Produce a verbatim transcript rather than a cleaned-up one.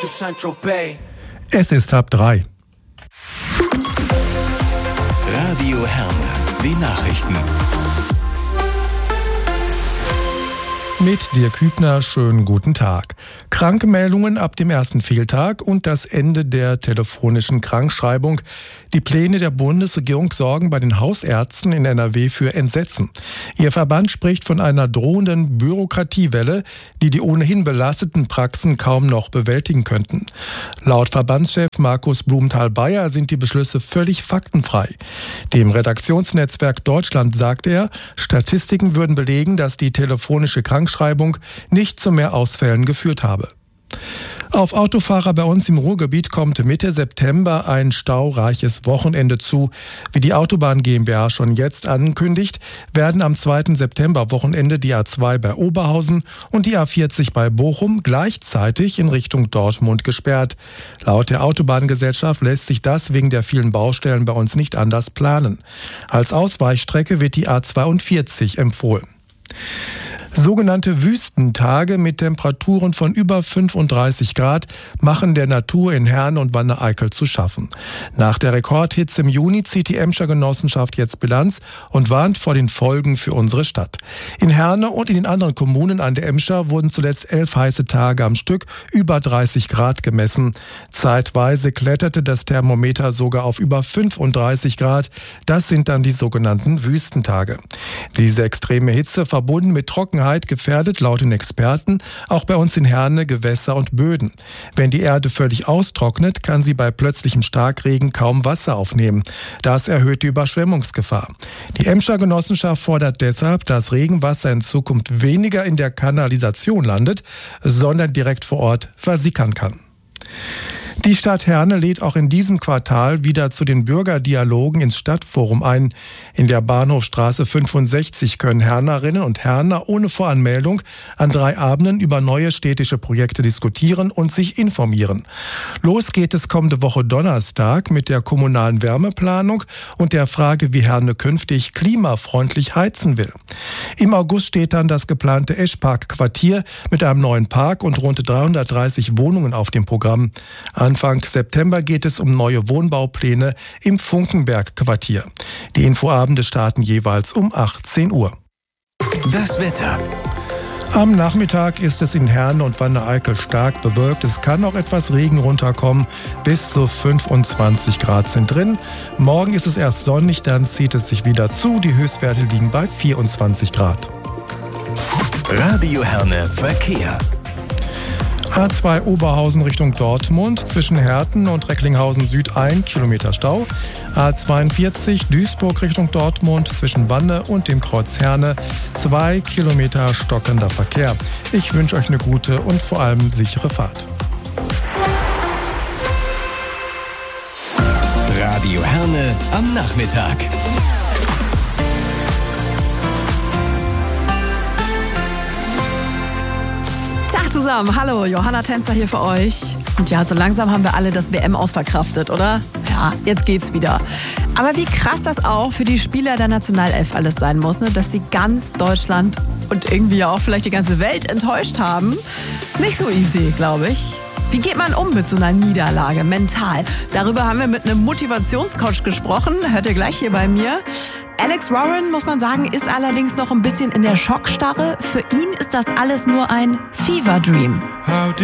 to Saint-Tropez. Es ist halb drei. Radio Herne, die Nachrichten. Mit Dirk Hübner, schönen guten Tag. Krankmeldungen ab dem ersten Fehltag und das Ende der telefonischen Krankschreibung. Die Pläne der Bundesregierung sorgen bei den Hausärzten in N R W für Entsetzen. Ihr Verband spricht von einer drohenden Bürokratiewelle, die die ohnehin belasteten Praxen kaum noch bewältigen könnten. Laut Verbandschef Markus Blumenthal-Beyer sind die Beschlüsse völlig faktenfrei. Dem Redaktionsnetzwerk Deutschland sagt er, Statistiken würden belegen, dass die telefonische Krankschreibung nicht zu mehr Ausfällen geführt habe. Auf Autofahrer bei uns im Ruhrgebiet kommt Mitte September ein staureiches Wochenende zu. Wie die Autobahn GmbH schon jetzt ankündigt, werden am zweiten September-Wochenende die A zwei bei Oberhausen und die A vierzig bei Bochum gleichzeitig in Richtung Dortmund gesperrt. Laut der Autobahngesellschaft lässt sich das wegen der vielen Baustellen bei uns nicht anders planen. Als Ausweichstrecke wird die A zweiundvierzig empfohlen. Sogenannte Wüstentage mit Temperaturen von über fünfunddreißig Grad machen der Natur in Herne und Wanne-Eickel zu schaffen. Nach der Rekordhitze im Juni zieht die Emscher Genossenschaft jetzt Bilanz und warnt vor den Folgen für unsere Stadt. In Herne und in den anderen Kommunen an der Emscher wurden zuletzt elf heiße Tage am Stück über dreißig Grad gemessen. Zeitweise kletterte das Thermometer sogar auf über fünfunddreißig Grad. Das sind dann die sogenannten Wüstentage. Diese extreme Hitze verbunden mit Trockenheit gefährdet laut den Experten auch bei uns in Herne Gewässer und Böden. Wenn die Erde völlig austrocknet, kann sie bei plötzlichem Starkregen kaum Wasser aufnehmen. Das erhöht die Überschwemmungsgefahr. Die Emscher Genossenschaft fordert deshalb, dass Regenwasser in Zukunft weniger in der Kanalisation landet, sondern direkt vor Ort versickern kann. Die Stadt Herne lädt auch in diesem Quartal wieder zu den Bürgerdialogen ins Stadtforum ein. In der Bahnhofstraße fünfundsechzig können Hernerinnen und Herner ohne Voranmeldung an drei Abenden über neue städtische Projekte diskutieren und sich informieren. Los geht es kommende Woche Donnerstag mit der kommunalen Wärmeplanung und der Frage, wie Herne künftig klimafreundlich heizen will. Im August steht dann das geplante Eschpark-Quartier mit einem neuen Park und rund dreihundertdreißig Wohnungen auf dem Programm. Anfang September geht es um neue Wohnbaupläne im Funkenberg-Quartier. Die Infoabende starten jeweils um achtzehn Uhr. Das Wetter. Am Nachmittag ist es in Herne und Wanne-Eickel stark bewölkt. Es kann auch etwas Regen runterkommen. Bis zu fünfundzwanzig Grad sind drin. Morgen ist es erst sonnig, dann zieht es sich wieder zu. Die Höchstwerte liegen bei vierundzwanzig Grad. Radio Herne Verkehr. A zwei Oberhausen Richtung Dortmund, zwischen Herten und Recklinghausen Süd ein Kilometer Stau. A zweiundvierzig Duisburg Richtung Dortmund, zwischen Wanne und dem Kreuz Herne zwei Kilometer stockender Verkehr. Ich wünsche euch eine gute und vor allem sichere Fahrt. Radio Herne am Nachmittag. Tag zusammen, hallo, Johanna Tänzer hier für euch. Und ja, so langsam haben wir alle das W M ausverkraftet, oder? Ja, jetzt geht's wieder. Aber wie krass das auch für die Spieler der Nationalelf alles sein muss, ne? Dass sie ganz Deutschland und irgendwie auch vielleicht die ganze Welt enttäuscht haben. Nicht so easy, glaube ich. Wie geht man um mit so einer Niederlage mental? Darüber haben wir mit einem Motivationscoach gesprochen. Hört ihr gleich hier bei mir. Alex Warren, muss man sagen, ist allerdings noch ein bisschen in der Schockstarre. Für ihn ist das alles nur ein Fever Dream.